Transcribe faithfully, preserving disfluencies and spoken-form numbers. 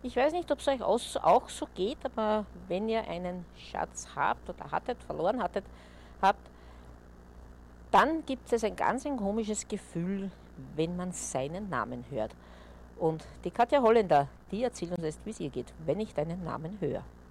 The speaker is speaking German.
Ich weiß nicht, ob es euch auch so geht, aber wenn ihr einen Schatz habt oder hattet, verloren hattet, habt, dann gibt es ein ganz ein komisches Gefühl, wenn man seinen Namen hört. Und die Katja Holländer, die erzählt uns jetzt, wie es ihr geht, wenn ich deinen Namen höre.